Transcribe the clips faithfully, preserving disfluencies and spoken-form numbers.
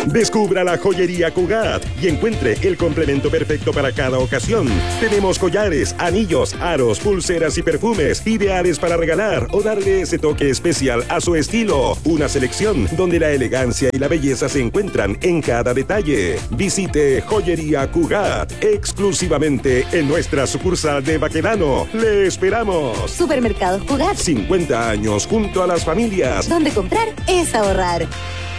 Descubra la joyería Cugat y encuentre el complemento perfecto para cada ocasión. Tenemos collares, anillos, aros, pulseras y perfumes ideales para regalar o darle ese toque especial a su estilo. Una selección donde la elegancia y la belleza se encuentran en cada detalle. Visite Joyería Cugat exclusivamente en nuestra sucursal de Baquedano. ¡Le esperamos! Supermercados Cugat. cincuenta años junto a las familias. Donde comprar es ahorrar.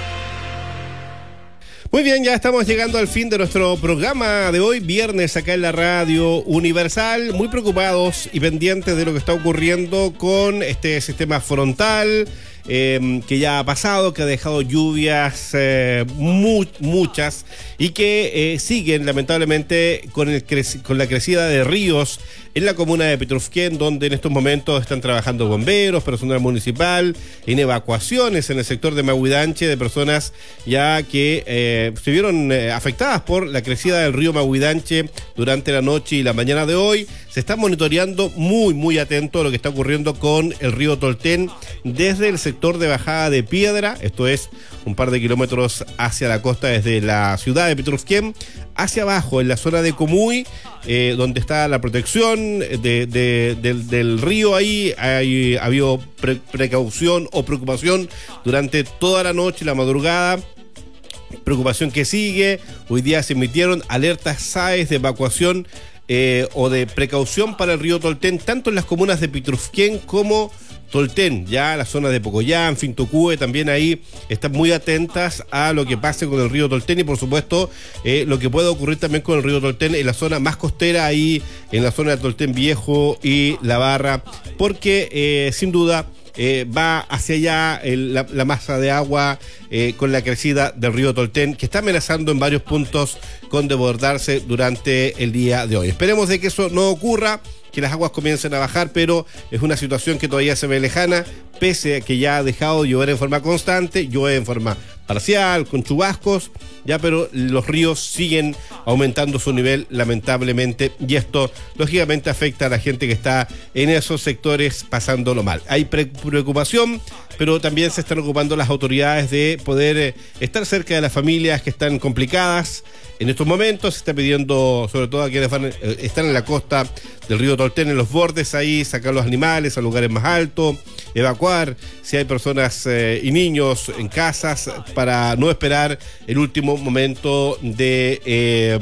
Muy bien, ya estamos llegando al fin de nuestro programa de hoy, viernes, acá en la Radio Universal. Muy preocupados y pendientes de lo que está ocurriendo con este sistema frontal, eh, que ya ha pasado, que ha dejado lluvias eh, mu muchas y que eh, siguen lamentablemente con, el cre con la crecida de ríos en la comuna de Petrufquén, donde en estos momentos están trabajando bomberos, personal municipal, en evacuaciones en el sector de Mahuidanche de personas ya que eh, se vieron eh, afectadas por la crecida del río Mahuidanche durante la noche y la mañana de hoy. Se está monitoreando muy, muy atento a lo que está ocurriendo con el río Tolten desde el sector de Bajada de Piedra, esto es un par de kilómetros hacia la costa desde la ciudad de Petrufquén, hacia abajo en la zona de Comuy, eh, donde está la protección de, de, del, del río. Ahí hay, ha habido pre precaución o preocupación durante toda la noche y la madrugada. Preocupación que sigue. Hoy día se emitieron alertas S A E S de evacuación eh, o de precaución para el río Tolten, tanto en las comunas de Petrufquén como Tolten, ya la zona de Pocoyán, Fintocúe, también ahí están muy atentas a lo que pase con el río Tolten y por supuesto eh, lo que puede ocurrir también con el río Tolten en la zona más costera, ahí en la zona de Tolten Viejo y La Barra, porque eh, sin duda eh, va hacia allá el, la, la masa de agua eh, con la crecida del río Tolten, que está amenazando en varios puntos con desbordarse durante el día de hoy. Esperemos de que eso no ocurra, que las aguas comiencen a bajar, pero es una situación que todavía se ve lejana, pese a que ya ha dejado de llover en forma constante, llueve en forma parcial, con chubascos, ya, pero los ríos siguen aumentando su nivel, lamentablemente, y esto, lógicamente, afecta a la gente que está en esos sectores pasándolo mal. Hay pre preocupación, pero también se están ocupando las autoridades de poder eh, estar cerca de las familias que están complicadas. En estos momentos se está pidiendo, sobre todo a quienes van, eh, están en la costa del río Tolten, en los bordes ahí, sacar los animales a lugares más altos, evacuar si hay personas eh, y niños en casas para no esperar el último momento de, eh,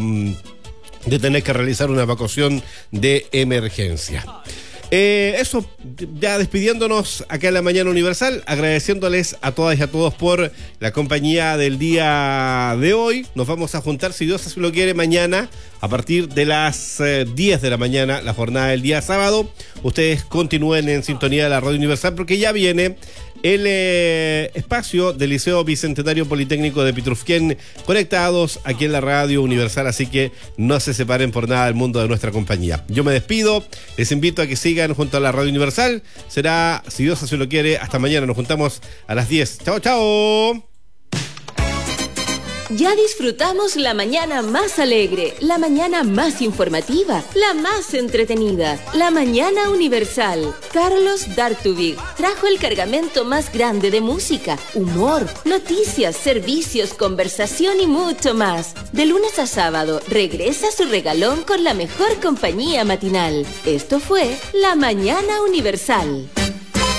de tener que realizar una evacuación de emergencia. Eh, eso, ya despidiéndonos acá en la Mañana Universal, agradeciéndoles a todas y a todos por la compañía del día de hoy. Nos vamos a juntar, si Dios así lo quiere, mañana a partir de las eh, diez de la mañana, la jornada del día sábado. Ustedes continúen en sintonía de la Radio Universal porque ya viene el eh, espacio del Liceo Bicentenario Politécnico de Petrufquén, conectados aquí en la Radio Universal, así que no se separen por nada del mundo de nuestra compañía. Yo me despido, les invito a que sigan junto a la Radio Universal. Será, si Dios así lo quiere, hasta mañana. Nos juntamos a las diez. ¡Chao, chao! Ya disfrutamos la mañana más alegre, la mañana más informativa, la más entretenida, la Mañana Universal. Carlos Dartubig trajo el cargamento más grande de música, humor, noticias, servicios, conversación y mucho más. De lunes a sábado, regresa su regalón con la mejor compañía matinal. Esto fue la Mañana Universal.